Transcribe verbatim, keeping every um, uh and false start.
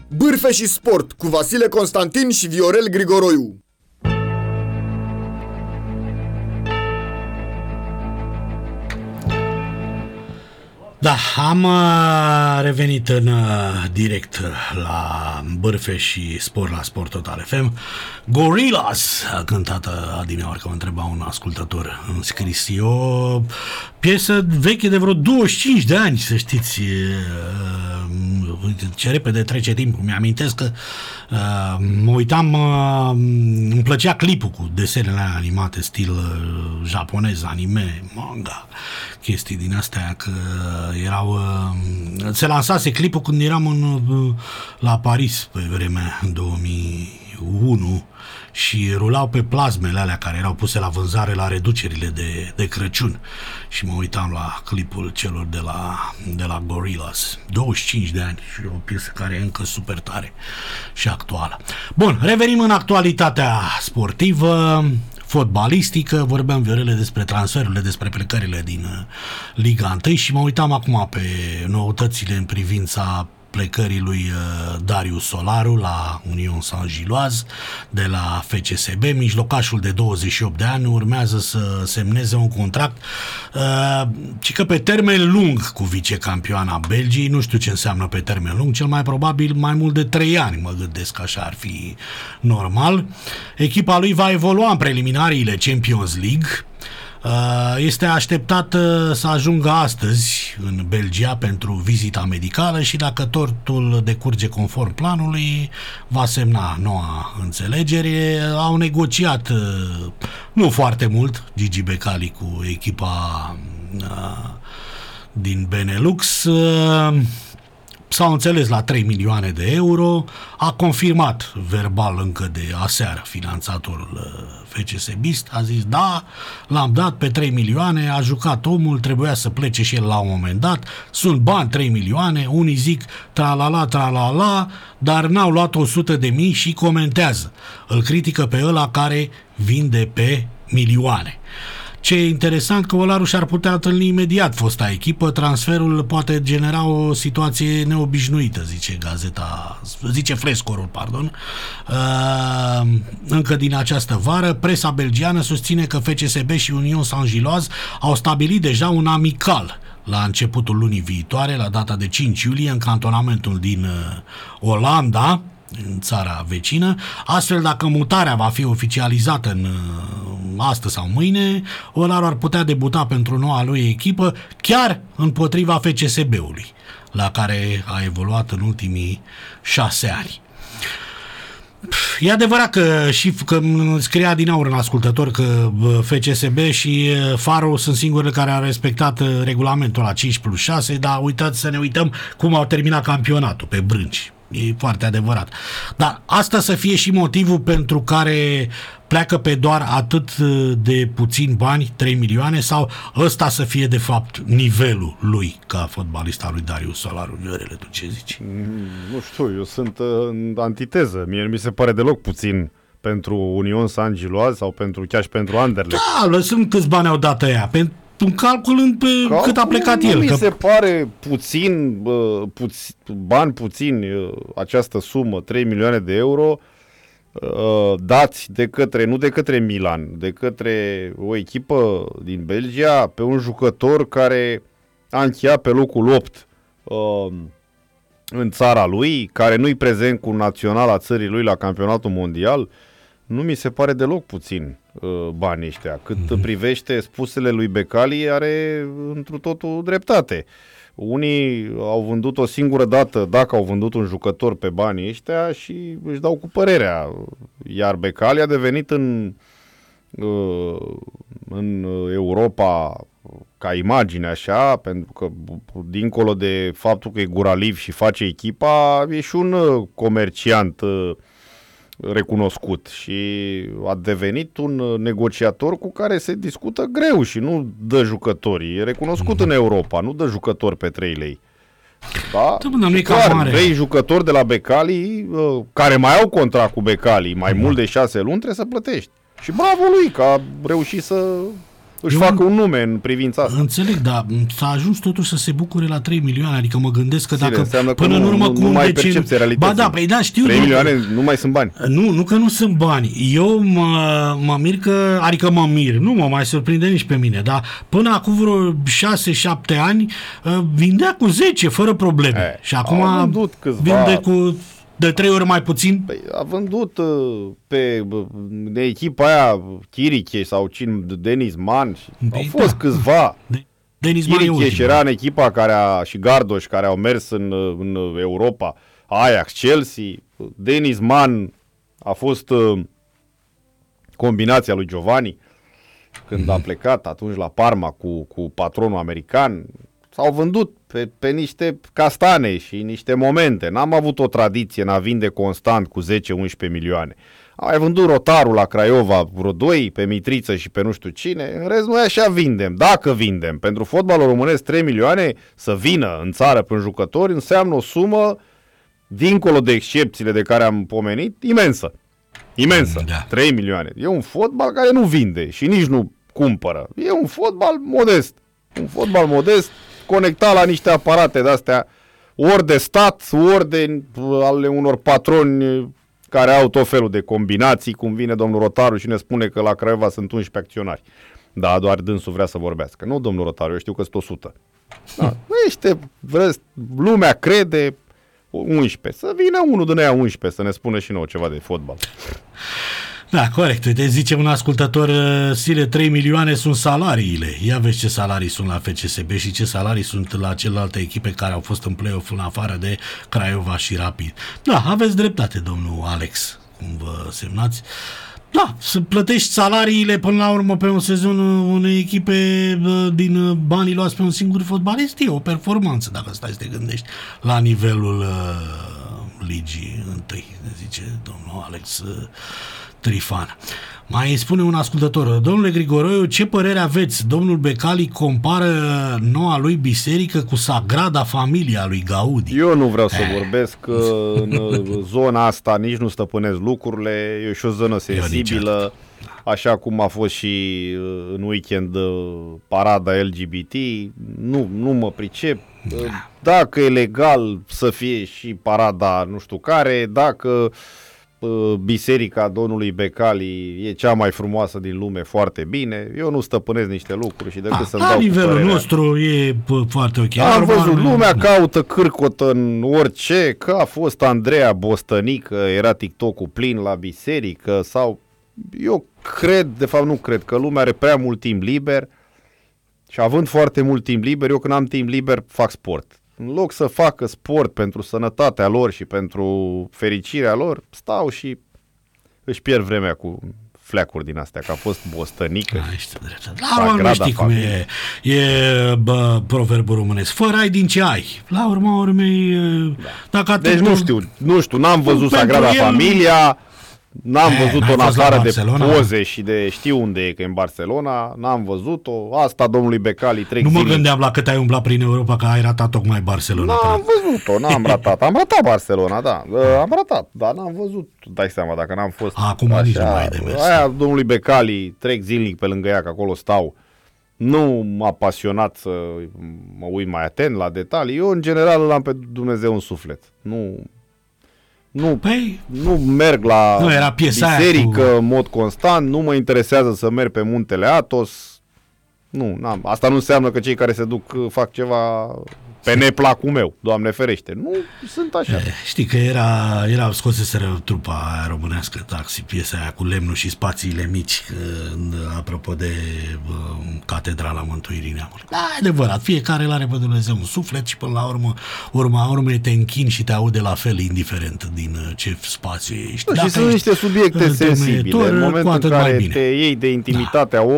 Bârfe și Sport cu Vasile Constantin și Viorel Grigoroiu. Da, am uh, revenit în uh, direct la Bârfe și Sport la Sport Total F M. Gorillaz a cântat adineaori, că mă întreba un ascultător înscris. E o piesă veche de vreo douăzeci și cinci de ani, să știți. Uh, ce repede trece timpul. Mi-amintesc că uh, mă uitam, uh, îmi plăcea clipul cu desenele animate stil uh, japonez, anime, manga, chestii din astea, că erau, uh, se lansase clipul când eram în, uh, la Paris pe vremea în două mii unu și rulau pe plasmele alea care erau puse la vânzare la reducerile de, de Crăciun și mă uitam la clipul celor de la, de la Gorillaz. douăzeci și cinci de ani și o piesă care e încă super tare și actuală. Bun, revenim în actualitatea sportivă, fotbalistică. Vorbeam, Viorele, despre transferurile, despre plecările din Liga unu și mă uitam acum pe noutățile în privința plecării lui Darius Solaru la Union Saint-Gilloise de la F C S B. Mijlocașul de douăzeci și opt de ani urmează să semneze un contract ci că pe termen lung cu vicecampioana Belgiei. Nu știu ce înseamnă pe termen lung, cel mai probabil mai mult de trei ani, mă gândesc că așa ar fi normal. Echipa lui va evolua în preliminariile Champions League. Este așteptat să ajungă astăzi în Belgia pentru vizita medicală și dacă totul decurge conform planului, va semna noua înțelegere. Au negociat nu foarte mult Gigi Becali cu echipa din Benelux. S-au înțeles la trei milioane de euro, a confirmat verbal încă de aseară finanțatorul F C S Bist, a zis da, l-am dat pe trei milioane, a jucat omul, trebuia să plece și el la un moment dat, sunt bani trei milioane, unii zic tralala, tralala, dar n-au luat o sută de mii și comentează. Îl critică pe ăla care vinde pe milioane. Ce e interesant că Olaru și-ar putea întâlni imediat fosta echipă, transferul poate genera o situație neobișnuită, zice gazeta, zice Flescorul, pardon. Uh, încă din această vară, presa belgiană susține că F C S B și Union Saint-Gilloise au stabilit deja un amical la începutul lunii viitoare, la data de cinci iulie, în cantonamentul din uh, Olanda, în țara vecină. Astfel, dacă mutarea va fi oficializată în astăzi sau mâine, Olaru ar putea debuta pentru noua lui echipă chiar împotriva F C S B-ului, la care a evoluat în ultimii șase ani. E adevărat că și că scria din aur în ascultător că F C S B și Faro sunt singurele care au respectat regulamentul la cinci plus șase, dar uitați să ne uităm cum au terminat campionatul pe brânci. E foarte adevărat. Dar asta să fie și motivul pentru care pleacă pe doar atât de puțini bani, trei milioane, sau ăsta să fie de fapt nivelul lui ca fotbalist al lui Darius Solaru? Viorele, tu ce zici? Nu știu, eu sunt în antiteză. Mie nu mi se pare deloc puțin pentru Union Saint-Gilloise sau pentru chiar și pentru Anderlecht. Da, lăsăm câți bani au dat ăia. Pentru un calcul pe calcul cât a plecat el. Nu mi că... se pare puțin, uh, puț, bani puțini, uh, această sumă, trei milioane de euro, uh, dați de către, nu de către Milan, de către o echipă din Belgia, pe un jucător care a încheiat pe locul opt uh, în țara lui, care nu-i prezent cu naționala țării lui la campionatul mondial. Nu mi se pare deloc puțin uh, banii ăștia. Cât mm-hmm. privește spusele lui Becali, are întru totul dreptate. Unii au vândut o singură dată, dacă au vândut un jucător pe banii ăștia, și își dau cu părerea. Iar Becali a devenit în, uh, în Europa ca imagine așa, pentru că dincolo de faptul că e guraliv și face echipa, e și un comerciant uh, recunoscut și a devenit un negociator cu care se discută greu și nu dă jucători. E recunoscut mm-hmm. în Europa, nu dă jucători pe trei lei. Da? Da, clar, vrei jucători de la Becali care mai au contract cu Becali mai mm-hmm. mult de șase luni, trebuie să plătești. Și bravo lui că a reușit să își Eu facă în- un nume în privința asta. Înțeleg, dar s-a ajuns totuși să se bucure la trei milioane, adică mă gândesc că Zile, dacă înseamnă că până nu- în urmă nu- cu nu un mai ai deceniu... percepția realității. Ba da, păi da, știu. trei nu- milioane nu mai sunt bani. Nu, nu că nu sunt bani. Eu mă, mă mir că, adică mă mir, nu mă mai surprinde nici pe mine, dar până acum vreo șase șapte ani uh, vindea cu zece fără probleme. E, Și acum au vândut câțiva. vinde cu de trei ori mai puțin. Păi a vândut uh, pe uh, de echipa aia Chiriche sau cine, Denis Man și Păi au fost da. câțiva. De, Denis Mai e Chiriche și ultimul. era în echipa care a, și Gardoș care au mers în, în Europa, Ajax, Chelsea, Denis Man a fost uh, combinația lui Giovanni când mm. a plecat atunci la Parma cu, cu patronul american. S-au vândut pe, pe niște castane și niște momente. N-am avut o tradiție în a vinde constant cu zece unsprezece milioane. Am mai vândut Rotarul la Craiova vreo doi, pe Mitriță și pe nu știu cine. În rest, noi așa vindem. Dacă vindem. Pentru fotbalul românesc trei milioane să vină în țară prin jucători înseamnă o sumă, dincolo de excepțiile de care am pomenit, imensă. Imensă. Da. trei milioane. E un fotbal care nu vinde și nici nu cumpără. E un fotbal modest. Un fotbal modest conectat la niște aparate de-astea, ori de stat, ori de ale unor patroni care au tot felul de combinații, cum vine domnul Rotaru și ne spune că la Craiova sunt unsprezece acționari. Da, doar dânsul vrea să vorbească. Nu, domnul Rotaru, eu știu că sunt o sută. Da, ește, vreți, lumea crede unsprezece. Să vină unul din aia unsprezece să ne spună și nouă ceva de fotbal. Da, corect. Uite, zice un ascultător, uh, Sile, trei milioane sunt salariile. Ia vezi ce salarii sunt la F C S B și ce salarii sunt la celelalte echipe care au fost în play-off în afară de Craiova și Rapid. Da, aveți dreptate, domnul Alex, cum vă semnați. Da, să plătești salariile până la urmă pe un sezon unei echipe uh, din uh, banii luați pe un singur fotbalist, e o performanță, dacă stai să te gândești la nivelul uh, ligii întâi, zice domnul Alex uh, Trifan. Mai spune un ascultător, domnule Grigoroiu, ce părere aveți? Domnul Becali compară noua lui biserică cu Sagrada Familia lui Gaudi. Eu nu vreau să vorbesc că în zona asta nici nu stăpânesc lucrurile, e și o zonă sensibilă, așa cum a fost și în weekend parada L G B T, nu, nu mă pricep. Dacă e legal să fie și parada nu știu care, dacă biserica domnului Becali e cea mai frumoasă din lume, foarte bine. Eu nu stăpânesc niște lucruri și decât A, să-mi la dau nivelul părerea. nostru e p- foarte ok. Am Normal, văzut, lumea da. caută cârcotă în orice, că a fost Andreea Bostănică, era TikTok-ul plin la biserică sau... Eu cred, de fapt nu cred, că lumea are prea mult timp liber și având foarte mult timp liber, eu când am timp liber fac sport. În loc să facă sport pentru sănătatea lor și pentru fericirea lor, stau și își pierd vremea cu fleacuri din astea, că a fost Bostănică. Da, ești drept. La urmă știi cum e, e bă, proverbul românesc. Fără ai din ce ai. La urma urmei, da. Dacă Deci nu știu, nu știu, n-am văzut Pentru Sagrada el- Familia, n-am E, văzut-o n-ai în fost la afară de Barcelona? poze și de știu unde e, că e în Barcelona, n-am văzut-o. Asta domnului Becali trec nu mă zilnic. gândeam la cât ai umblat prin Europa, că ai ratat tocmai Barcelona. N-am văzut-o, n-am ratat. Am ratat Barcelona, da. Am ratat, dar n-am văzut. Dai seama, dacă n-am fost Acum nici nu mai ai de mers. Aia domnului Becali, trec zilnic pe lângă ea, că acolo stau. Nu m-a pasionat să mă uit mai atent la detalii. Eu, în general, îl am pe Dumnezeu în suflet. Nu... Nu, Păi, nu merg la Nu, era piesa aia biserică cu- în mod constant, nu mă interesează să merg pe muntele Athos. Nu, n-am. Asta nu înseamnă că cei care se duc fac ceva pe neplacul meu, Doamne ferește. Nu sunt așa. e, știi că era, era scoseseră trupa aia românească, Taxi, piesa aia cu lemnul și spațiile mici, când, apropo de bă, Catedrala Mântuirii Neamului. Da, e adevărat, fiecare îl are pe Dumnezeu un suflet și până la urmă, urma urmei te închini și te aude la fel, indiferent din ce spațiu ești. Și Dacă sunt ești niște subiecte temetor, sensibile. În cu momentul în atât mai care bine. te iei de intimitatea